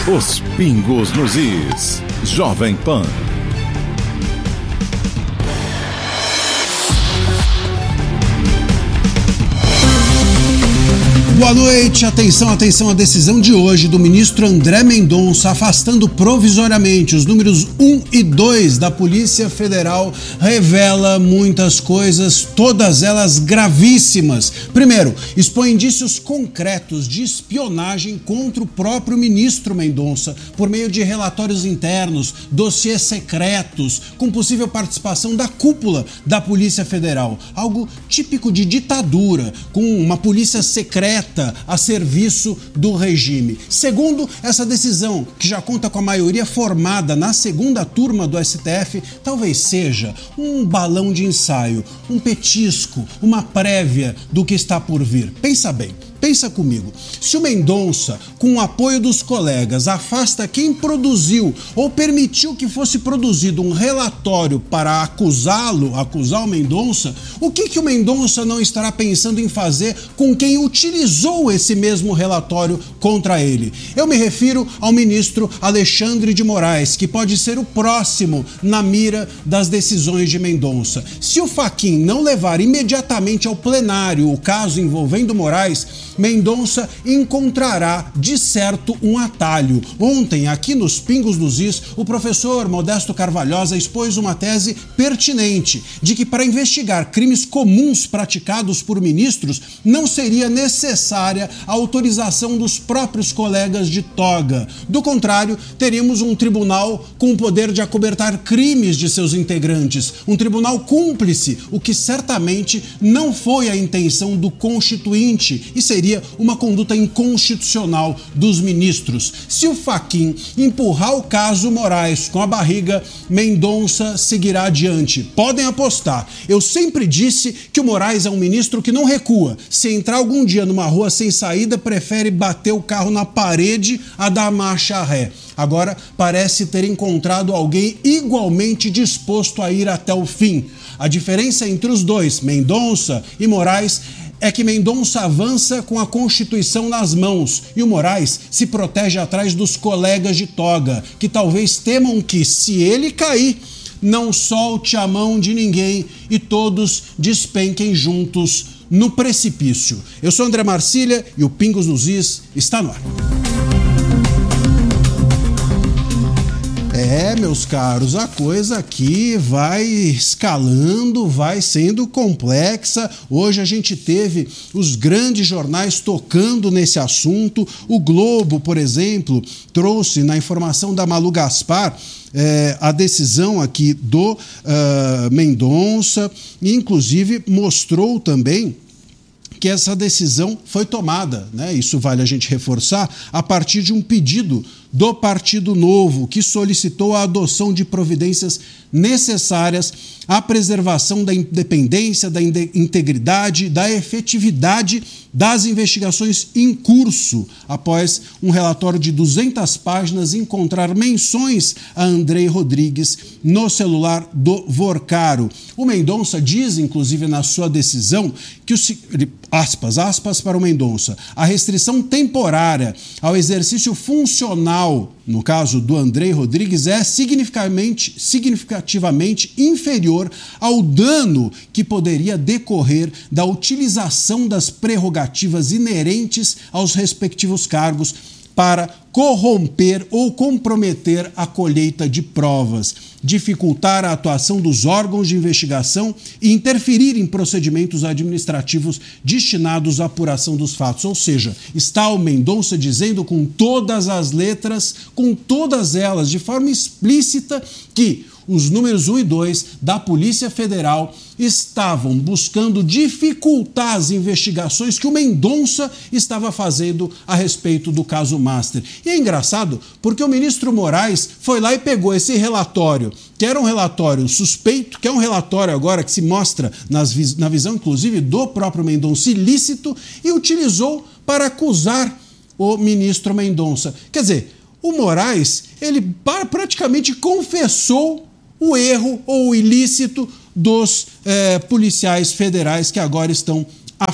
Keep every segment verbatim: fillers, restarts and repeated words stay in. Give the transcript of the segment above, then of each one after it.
Os pingos nos is. Jovem Pan. Boa noite, atenção, atenção, a decisão de hoje do ministro André Mendonça afastando provisoriamente os números um e dois da Polícia Federal revela muitas coisas, todas elas gravíssimas. Primeiro, expõe indícios concretos de espionagem contra o próprio ministro Mendonça por meio de relatórios internos, dossiês secretos, com possível participação da cúpula da Polícia Federal. Algo típico de ditadura, com uma polícia secreta a serviço do regime. Segundo, essa decisão, que já conta com a maioria formada na segunda turma do S T F, talvez seja um balão de ensaio, um petisco, uma prévia do que está por vir. Pensa bem. Pensa comigo, se o Mendonça, com o apoio dos colegas, afasta quem produziu ou permitiu que fosse produzido um relatório para acusá-lo, acusar o Mendonça, o que, que o Mendonça não estará pensando em fazer com quem utilizou esse mesmo relatório contra ele? Eu me refiro ao ministro Alexandre de Moraes, que pode ser o próximo na mira das decisões de Mendonça. Se o Fachin não levar imediatamente ao plenário o caso envolvendo Moraes, Mendonça encontrará, de certo, um atalho. Ontem, aqui nos Pingos nos Is, o professor Modesto Carvalhosa expôs uma tese pertinente de que para investigar crimes comuns praticados por ministros não seria necessária a autorização dos próprios colegas de toga. Do contrário, teríamos um tribunal com o poder de acobertar crimes de seus integrantes, um tribunal cúmplice, o que certamente não foi a intenção do Constituinte e seria uma conduta inconstitucional dos ministros. Se o Fachin empurrar o caso Moraes com a barriga, Mendonça seguirá adiante. Podem apostar. Eu sempre disse que o Moraes é um ministro que não recua. Se entrar algum dia numa rua sem saída, prefere bater o carro na parede a dar marcha ré. Agora parece ter encontrado alguém igualmente disposto a ir até o fim. A diferença entre os dois, Mendonça e Moraes, é que Mendonça avança com a Constituição nas mãos e o Moraes se protege atrás dos colegas de toga, que talvez temam que, se ele cair, não solte a mão de ninguém e todos despenquem juntos no precipício. Eu sou André Marcília e o Pingos nos Is está no ar. É, meus caros, a coisa aqui vai escalando, vai sendo complexa. Hoje a gente teve os grandes jornais tocando nesse assunto. O Globo, por exemplo, trouxe na informação da Malu Gaspar é, a decisão aqui do uh, Mendonça e, inclusive, mostrou também que essa decisão foi tomada, né? Isso vale a gente reforçar, a partir de um pedido do Partido Novo, que solicitou a adoção de providências necessárias à preservação da independência, da integridade, da efetividade das investigações em curso, após um relatório de duzentas páginas encontrar menções a Andrei Rodrigues no celular do Vorcaro. O Mendonça diz, inclusive, na sua decisão, que o aspas, aspas para o Mendonça, a restrição temporária ao exercício funcional, no caso do Andrei Rodrigues, é significativamente, significativamente inferior ao dano que poderia decorrer da utilização das prerrogativas inerentes aos respectivos cargos para corromper ou comprometer a colheita de provas, dificultar a atuação dos órgãos de investigação e interferir em procedimentos administrativos destinados à apuração dos fatos. Ou seja, está o Mendonça dizendo com todas as letras, com todas elas, de forma explícita, que os números um e dois da Polícia Federal estavam buscando dificultar as investigações que o Mendonça estava fazendo a respeito do caso Master. E é engraçado porque o ministro Moraes foi lá e pegou esse relatório, que era um relatório suspeito, que é um relatório agora que se mostra nas, na visão, inclusive, do próprio Mendonça ilícito, e utilizou para acusar o ministro Mendonça. Quer dizer, o Moraes, ele praticamente confessou o erro ou o ilícito dos eh, policiais federais que agora estão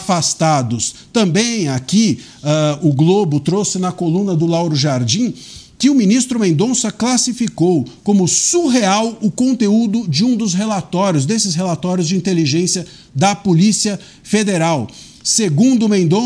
afastados. Também aqui uh, o Globo trouxe na coluna do Lauro Jardim que o ministro Mendonça classificou como surreal o conteúdo de um dos relatórios, desses relatórios de inteligência da Polícia Federal. Segundo Mendonça,